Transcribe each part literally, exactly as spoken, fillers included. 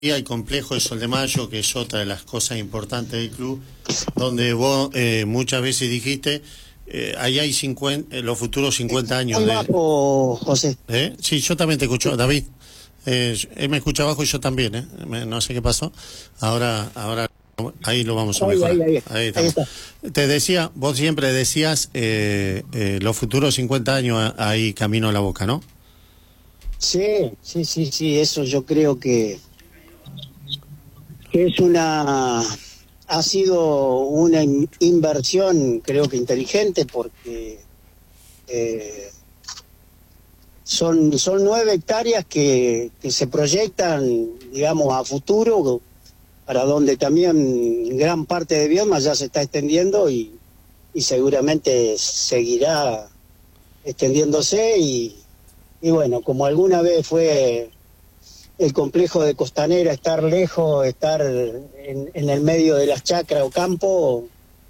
Y el complejo de Sol de Mayo, que es otra de las cosas importantes del club, donde vos eh, muchas veces dijiste, eh, ahí hay cincuenta, eh, los futuros cincuenta años Muy de... bajo, José. ¿Eh? Sí, yo también te escucho, David. Eh, él me escucha abajo y yo también, ¿eh? Me, no sé qué pasó. Ahora, ahora ahí lo vamos a Ahí, mejorar. ahí, ahí, Ahí ahí estamos. está. Te decía, vos siempre decías, eh, eh, los futuros cincuenta años ahí camino a la Boca, ¿no? Sí, sí, sí, sí, eso yo creo que, que es una... Ha sido una in- inversión, creo que inteligente, porque eh, son, son nueve hectáreas que, que se proyectan, digamos, a futuro, para donde también gran parte de bioma ya se está extendiendo y, y seguramente seguirá extendiéndose y, y bueno, como alguna vez fue el complejo de Costanera, estar lejos, estar en, en el medio de las chacras o campo,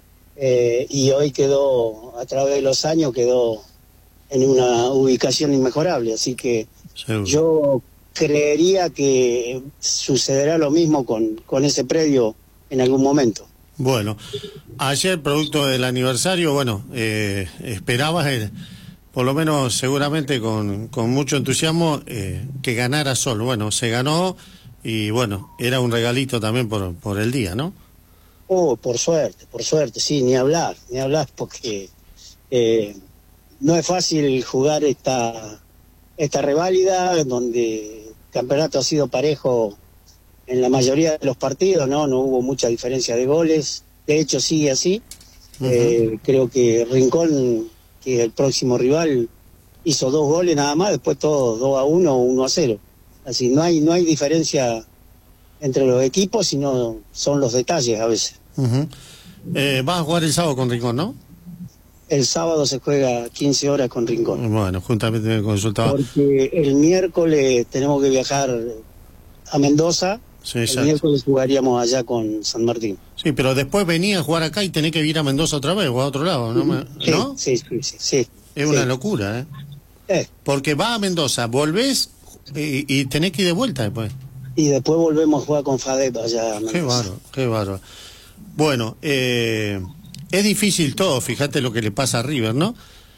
eh, y hoy quedó, a través de los años, quedó en una ubicación inmejorable. Así que Seguro. yo creería que sucederá lo mismo con, con ese predio en algún momento. Bueno, ayer, producto del aniversario, bueno, eh, esperabas, el, por lo menos seguramente con, con mucho entusiasmo, eh, que ganara Sol. Bueno, se ganó y bueno, era un regalito también por, por el día, ¿no? Oh, por suerte, por suerte, sí, ni hablar, ni hablar, porque eh, no es fácil jugar esta, esta reválida, donde el campeonato ha sido parejo en la mayoría de los partidos, ¿no? No hubo mucha diferencia de goles, de hecho sigue así. Uh-huh. eh, creo que Rincón, que es el próximo rival, hizo dos goles nada más, después todo dos a uno o uno a cero. Así, no hay, no hay diferencia entre los equipos, sino son los detalles a veces. Uh-huh. eh, vas a jugar el sábado con Rincón, ¿no? El sábado se juega quince horas con Rincón. Bueno, justamente me consultaba. Porque el miércoles tenemos que viajar a Mendoza. Sí, el exacto. miércoles jugaríamos allá con San Martín. Sí, pero después venía a jugar acá y tenés que ir a Mendoza otra vez o a otro lado, ¿no? Me, Sí, ¿no? sí, sí, sí, sí. Es sí. una locura, ¿eh? Eh, Porque vas a Mendoza, volvés y, y tenés que ir de vuelta después. Y después volvemos a jugar con FADEP allá a Mendoza. Qué bárbaro, qué bárbaro. Bueno, eh, es difícil todo, fíjate lo que le pasa a River, ¿no?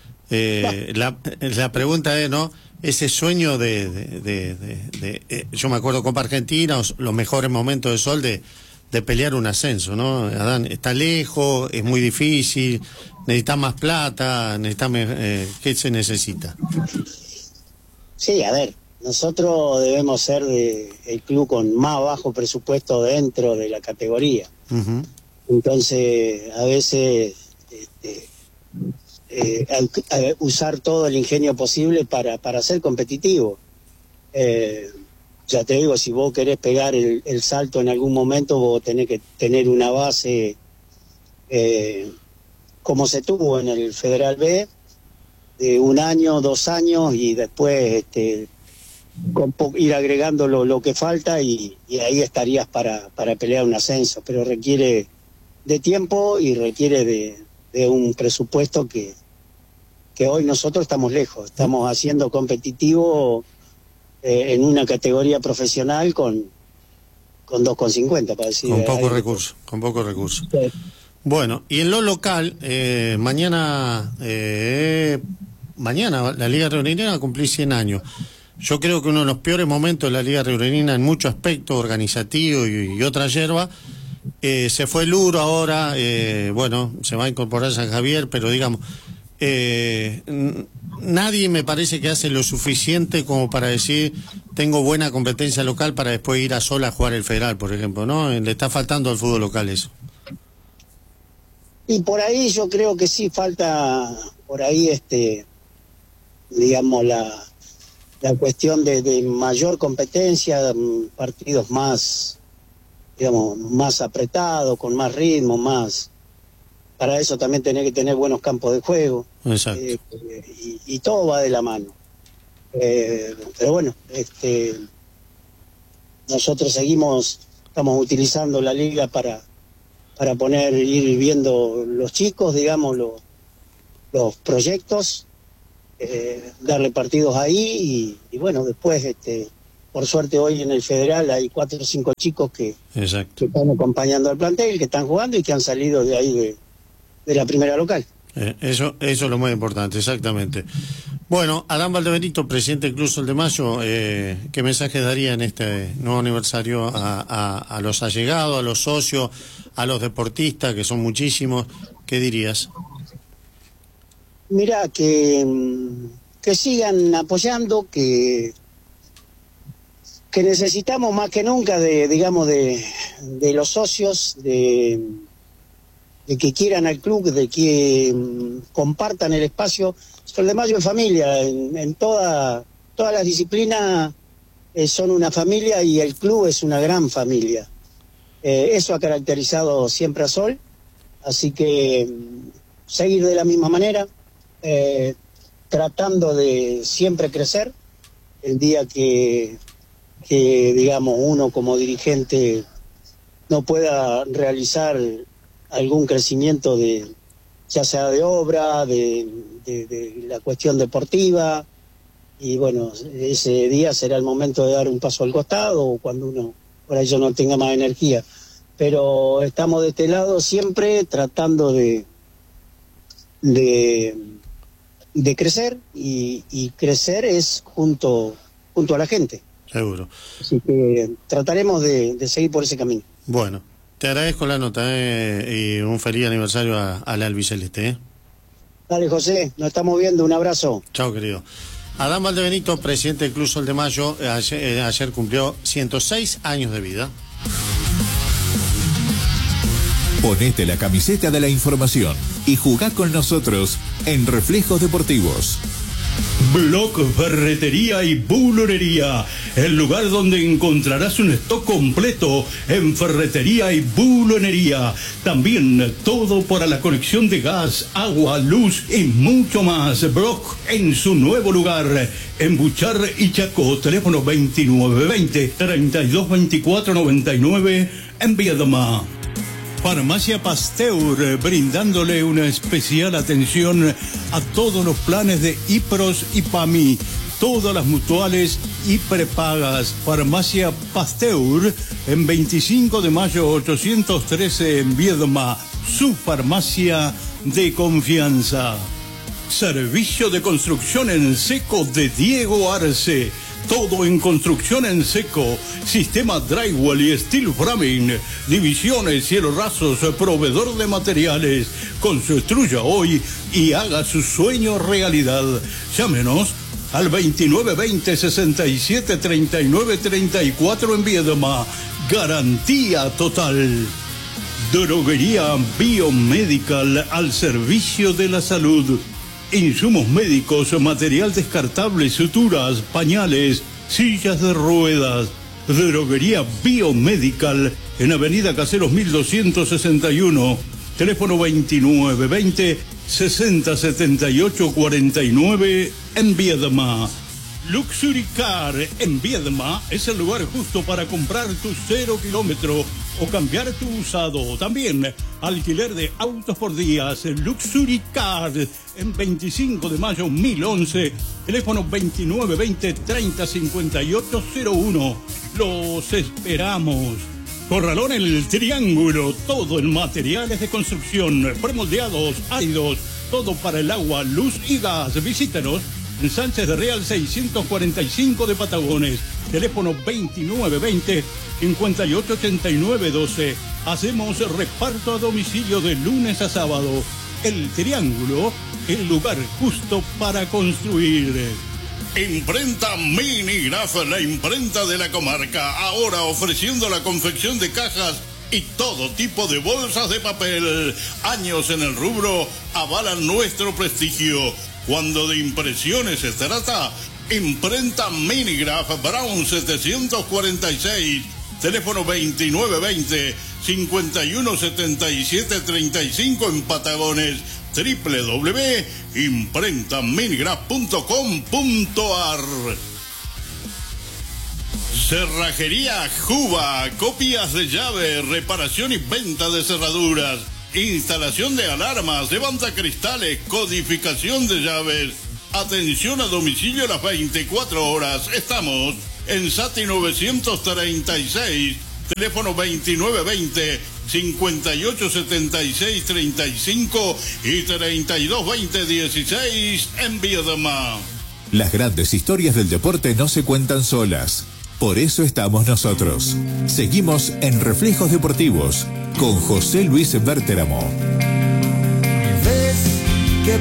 Eh, la, la pregunta es, ¿no? Ese sueño de, de, de, de, de eh, yo me acuerdo Copa Argentina, los mejores momentos de Sol de, de pelear un ascenso, ¿no? Adán, está lejos, es muy difícil, necesita más plata, necesita, eh, ¿qué se necesita? Sí, a ver, nosotros debemos ser de, el club con más bajo presupuesto dentro de la categoría. Uh-huh. Entonces, a veces este, eh, a, a usar todo el ingenio posible para, para ser competitivo. Eh, ya te digo, si vos querés pegar el, el salto en algún momento, vos tenés que tener una base eh, como se tuvo en el Federal B, de un año, dos años, y después este, con po- ir agregando lo, lo que falta y, y ahí estarías para, para pelear un ascenso. Pero requiere de tiempo y requiere de, de un presupuesto que, que hoy nosotros estamos lejos. Estamos haciendo competitivo eh, en una categoría profesional con, con dos con cincuenta, para decir. Con pocos ahí. recursos, con pocos recursos. Sí. Bueno, y en lo local, eh, mañana, eh, mañana la Liga Riverina va a cumplir cien años. Yo creo que uno de los peores momentos de la Liga Riverina en muchos aspectos, organizativo y, y otra yerba, eh, se fue Luro ahora, eh, bueno, se va a incorporar San Javier, pero digamos, eh, n- nadie me parece que hace lo suficiente como para decir, tengo buena competencia local para después ir a sola a jugar el Federal, por ejemplo, ¿no? Le está faltando al fútbol local eso. Y por ahí yo creo que sí falta, por ahí, este, digamos, la, la cuestión de, de mayor competencia, mm, partidos más, digamos, más apretados, con más ritmo, más. Para eso también tenés que tener buenos campos de juego. Exacto. Eh, y, y todo va de la mano. Eh, pero bueno, este, nosotros seguimos, estamos utilizando la liga para para poner, ir viendo los chicos, digamos, los, los proyectos, eh, darle partidos ahí y, y bueno, después este, por suerte hoy en el Federal hay cuatro o cinco chicos que, Exacto. que están acompañando al plantel, que están jugando y que han salido de ahí de, de la primera local. Eh, eso, eso es lo más importante, exactamente. Bueno, Adán Valdebenito, presidente del Club Sol de Mayo, eh, ¿qué mensaje daría en este nuevo aniversario a, a, a los allegados, a los socios, a los deportistas, que son muchísimos? ¿Qué dirías? Mira, que, que sigan apoyando, que, que necesitamos más que nunca de, digamos, de, de los socios, de, de que quieran al club, de que um, compartan el espacio. Sol de Mayo es familia, en, en toda, todas las disciplinas eh, son una familia y el club es una gran familia. Eh, eso ha caracterizado siempre a Sol, así que um, seguir de la misma manera. Eh, tratando de siempre crecer. El día que, que, digamos, uno como dirigente no pueda realizar algún crecimiento, de ya sea de obra, de, de, de la cuestión deportiva, y bueno, ese día será el momento de dar un paso al costado, o cuando uno por ello no tenga más energía. Pero estamos de este lado siempre tratando de de de crecer, y, y crecer es junto junto a la gente. Seguro. Así que trataremos de, de seguir por ese camino. Bueno, te agradezco la nota, eh, y un feliz aniversario a, a la albiceleste. Eh. Dale, José, nos estamos viendo, un abrazo. Chao, querido. Adán Valdebenito, presidente del Club Sol de Mayo, ayer, eh, ayer cumplió ciento seis años de vida. Ponete la camiseta de la información y jugá con nosotros en Reflejos Deportivos. Block Ferretería y Bulonería, el lugar donde encontrarás un stock completo en ferretería y bulonería. También todo para la conexión de gas, agua, luz y mucho más. Block en su nuevo lugar, en Buchar y Chacó. Teléfono veintinueve veinte, treinta y dos veinticuatro noventa y nueve en Viedma. Farmacia Pasteur, brindándole una especial atención a todos los planes de IPROS y PAMI, todas las mutuales y prepagas. Farmacia Pasteur, en veinticinco de mayo ochocientos trece en Viedma, su farmacia de confianza. Servicio de construcción en seco de Diego Arce. Todo en construcción en seco, sistema drywall y steel framing, divisiones, cielos rasos, proveedor de materiales. Construya hoy y haga su sueño realidad. Llámenos al veintinueve veinte, sesenta y siete, treinta y nueve, treinta y cuatro en Viedma. Garantía total. Droguería Biomedical, al servicio de la salud. Insumos médicos, material descartable, suturas, pañales, sillas de ruedas. Droguería Biomedical, en Avenida Caseros mil doscientos sesenta y uno. Teléfono veintinueve veinte, sesenta setenta y ocho cuarenta y nueve en Viedma. Luxury Car en Viedma es el lugar justo para comprar tu cero kilómetro o cambiar tu usado. También alquiler de autos por días. Luxury Car en veinticinco de mayo mil once. Teléfono veintinueve veinte, treinta cincuenta y ocho cero uno. Los esperamos. Corralón El Triángulo, todo en materiales de construcción, premoldeados, áridos, todo para el agua, luz y gas. Visítenos en Sánchez de Real seiscientos cuarenta y cinco de Patagones. Teléfono veintinueve veinte, cincuenta y ocho ochenta y nueve doce. Hacemos reparto a domicilio de lunes a sábado. El Triángulo, el lugar justo para construir. Imprenta Minigraf, la imprenta de la comarca, ahora ofreciendo la confección de cajas y todo tipo de bolsas de papel. Años en el rubro avalan nuestro prestigio. Cuando de impresiones se trata, Imprenta Minigraf, Brown setecientos cuarenta y seis, teléfono veintinueve veinte, cincuenta y uno setenta y siete treinta y cinco en Patagones, doble u doble u doble u punto imprenta minigraf punto com punto a r. Cerrajería Juba, copias de llave, reparación y venta de cerraduras, instalación de alarmas, levantacristales, codificación de llaves. Atención a domicilio a las veinticuatro horas. Estamos en Sati novecientos treinta y seis, teléfono veintinueve veinte, cincuenta y ocho setenta y seis treinta y cinco y treinta y dos veinte dieciséis en Viedma. Las grandes historias del deporte no se cuentan solas. Por eso estamos nosotros. Seguimos en Reflejos Deportivos con José Luis Berteramo. Ves que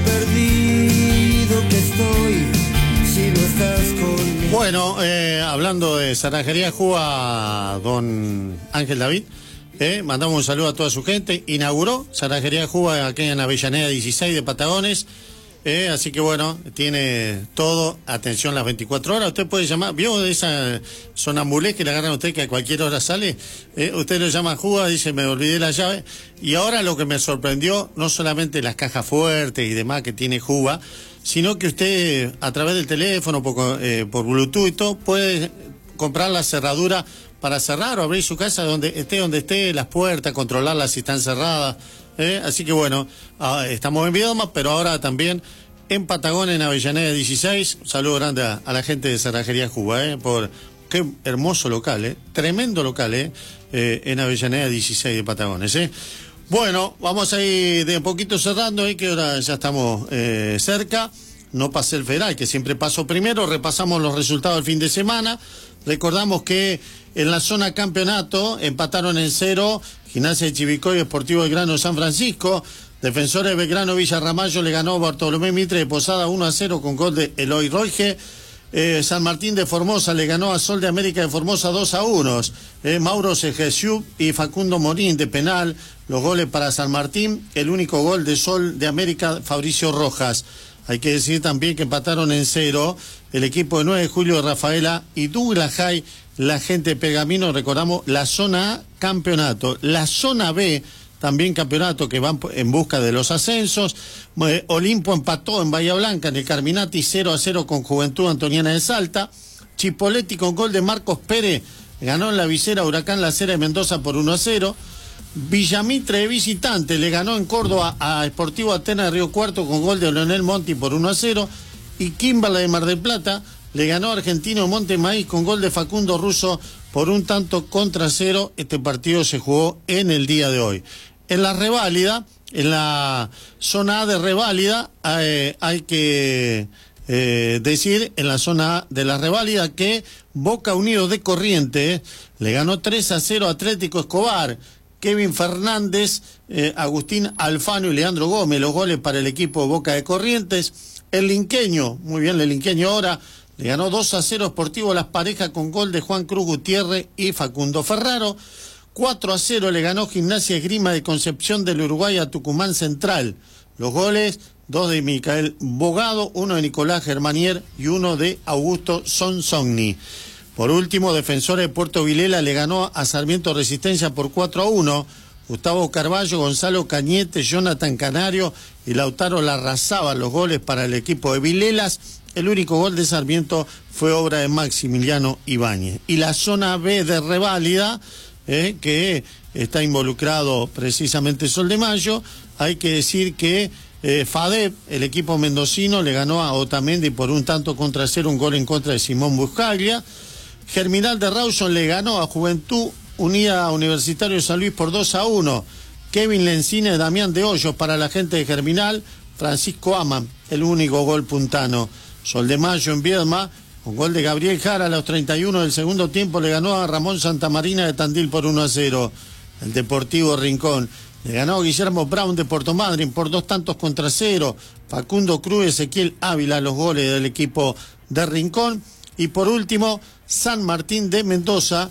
perdido que estoy si no estás conmigo. Bueno, eh, hablando de Cerrajería Juba, don Ángel David, eh, mandamos un saludo a toda su gente. Inauguró Cerrajería Juba aquí en Avellaneda dieciséis de Patagones. Eh, así que bueno, tiene todo, atención las veinticuatro horas. Usted puede llamar, ¿vio esa sonambulés que le agarran a usted que a cualquier hora sale? Eh, usted lo llama a Juba, dice, me olvidé la llave. Y ahora lo que me sorprendió, no solamente las cajas fuertes y demás que tiene Juba, sino que usted a través del teléfono, por, eh, por Bluetooth y todo, puede comprar la cerradura para cerrar o abrir su casa donde esté, donde esté, las puertas, controlarlas si están cerradas. Eh, así que bueno, ah, estamos en Viedma, pero ahora también en Patagones, en Avellaneda dieciséis. Un saludo grande a, a la gente de Cerrajería Juba, eh, por qué hermoso local, eh, tremendo local, eh, eh, en Avellaneda dieciséis de Patagones. Eh. Bueno, vamos a ir de un poquito cerrando, eh, que ahora ya estamos eh, cerca. No pasé el federal, que siempre paso primero. Repasamos los resultados del fin de semana. Recordamos que en la zona campeonato empataron en cero Gimnasia de Chivicoy, Sportivo Belgrano San Francisco. Defensores Belgrano Villarramayo le ganó Bartolomé Mitre de Posada uno a cero con gol de Eloy Roige. Eh, San Martín de Formosa le ganó a Sol de América de Formosa dos a uno. Eh, Mauro Segesiú y Facundo Morín de penal. Los goles para San Martín. El único gol de Sol de América, Fabricio Rojas. Hay que decir también que empataron en cero el equipo de nueve de julio de Rafaela y Douglas High, la gente de Pergamino. Recordamos la zona A, campeonato. La zona B, también campeonato, que van en busca de los ascensos. Eh, Olimpo empató en Bahía Blanca en el Carminati cero a cero con Juventud Antoniana de Salta. Chipoletti con gol de Marcos Pérez ganó en la visera Huracán La Cera de Mendoza por uno a cero. Villamitre de visitante le ganó en Córdoba a Sportivo Atenas de Río Cuarto con gol de Leonel Monti por uno a cero. Y Kimberley de Mar del Plata le ganó a Argentino Monte Maíz con gol de Facundo Russo por un tanto contra cero. Este partido se jugó en el día de hoy. En la reválida, en la zona A de reválida, eh, hay que eh, decir en la zona A de la reválida que Boca Unidos de Corrientes eh, le ganó tres a cero a Atlético Escobar. Kevin Fernández, eh, Agustín Alfano y Leandro Gómez, los goles para el equipo Boca de Corrientes. El Linqueño, muy bien el Linqueño ahora, le ganó dos a cero Sportivo Las Parejas con gol de Juan Cruz Gutiérrez y Facundo Ferraro. cuatro a cero le ganó Gimnasia Esgrima de Concepción del Uruguay a Tucumán Central. Los goles, dos de Micael Bogado, uno de Nicolás Germanier y uno de Augusto Sonsogni. Por último, Defensores de Puerto Vilela le ganó a Sarmiento Resistencia por cuatro a uno. Gustavo Carballo, Gonzalo Cañete, Jonathan Canario y Lautaro Larrazaba los goles para el equipo de Vilelas. El único gol de Sarmiento fue obra de Maximiliano Ibáñez. Y la zona B de reválida, eh, que está involucrado precisamente Sol de Mayo, hay que decir que eh, FADEP, el equipo mendocino, le ganó a Otamendi por un tanto contra cero, un gol en contra de Simón Buscaglia. Germinal de Rawson le ganó a Juventud Unida Universitario de San Luis por dos a uno. Kevin Lencina y Damián de Hoyos para la gente de Germinal. Francisco Aman, el único gol puntano. Sol de Mayo en Viedma, con gol de Gabriel Jara a los treinta y uno del segundo tiempo, le ganó a Ramón Santamarina de Tandil por uno a cero. El Deportivo Rincón le ganó a Guillermo Brown de Puerto Madryn por dos tantos contra cero. Facundo Cruz, Ezequiel Ávila, los goles del equipo de Rincón. Y por último, San Martín de Mendoza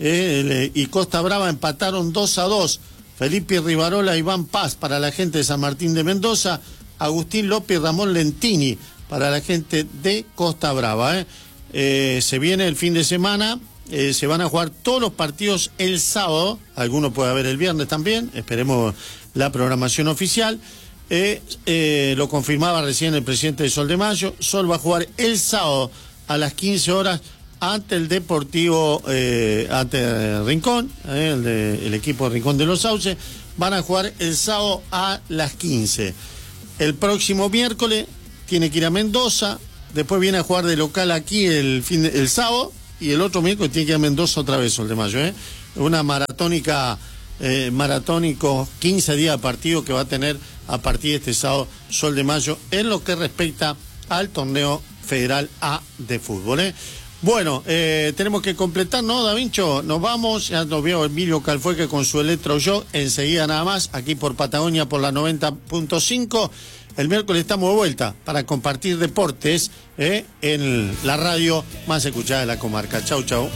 eh, y Costa Brava empataron dos a dos. Felipe Rivarola y Iván Paz para la gente de San Martín de Mendoza. Agustín López y Ramón Lentini para la gente de Costa Brava. Eh. Eh, se viene el fin de semana, eh, se van a jugar todos los partidos el sábado. Algunos puede haber el viernes también, esperemos la programación oficial. Eh, eh, lo confirmaba recién el presidente de Sol de Mayo. Sol va a jugar el sábado a las quince horas ante el Deportivo, eh, ante Rincón, eh, el, de, el equipo de Rincón de los Sauces. Van a jugar el sábado a las quince. El próximo miércoles tiene que ir a Mendoza, después viene a jugar de local aquí el, fin de, el sábado, y el otro miércoles tiene que ir a Mendoza otra vez, Sol de Mayo, ¿eh? Una maratónica, eh, maratónico, quince días de partido que va a tener a partir de este sábado Sol de Mayo en lo que respecta al torneo Federal A de fútbol, ¿eh? Bueno, eh, tenemos que completar, ¿no, Da Vincho? Nos vamos, ya nos veo Emilio Calfueque con su electro-show, enseguida nada más, aquí por Patagonia por la noventa punto cinco. El miércoles estamos de vuelta para compartir deportes eh, en la radio más escuchada de la comarca. Chau, chau.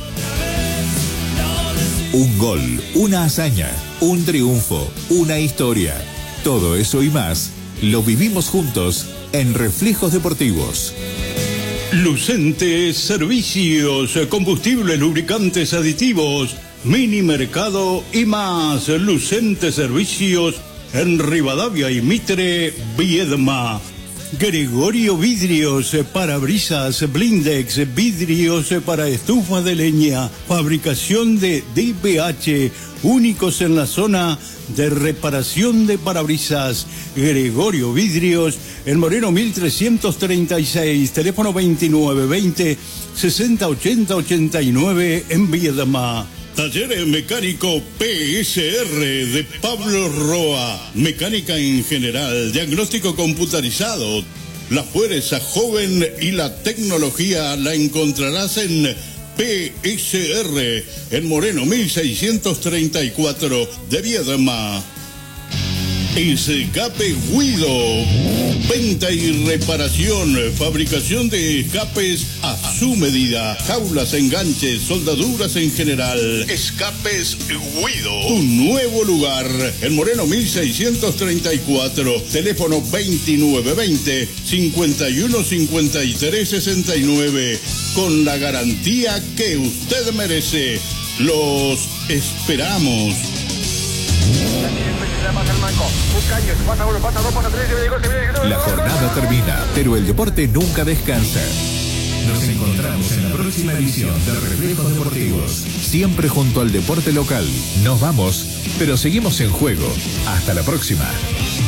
Un gol, una hazaña, un triunfo, una historia. Todo eso y más lo vivimos juntos en Reflejos Deportivos. Lucente Servicios, combustibles, lubricantes, aditivos, mini mercado y más. Lucente Servicios en Rivadavia y Mitre, Viedma. Gregorio Vidrios, parabrisas, blindex, vidrios para estufa de leña, fabricación de D P H, únicos en la zona de reparación de parabrisas. Gregorio Vidrios, en Moreno mil trescientos treinta y seis, teléfono veintinueve veinte sesenta ochenta ochenta y nueve en Viedma. Taller Mecánico P S R de Pablo Roa. Mecánica en general, diagnóstico computarizado. La fuerza joven y la tecnología la encontrarás en P S R, en Moreno mil seiscientos treinta y cuatro de Viedma. Escape Guido, venta y reparación, fabricación de escapes a su medida, jaulas, enganches, soldaduras en general. Escapes Guido, un nuevo lugar, en Moreno mil seiscientos treinta y cuatro, teléfono veintinueve veinte cincuenta y uno cincuenta y tres sesenta y nueve, con la garantía que usted merece. Los esperamos. La jornada termina, pero el deporte nunca descansa. Nos encontramos en la próxima edición de Reflejos Deportivos, siempre junto al deporte local. Nos vamos, pero seguimos en juego. Hasta la próxima.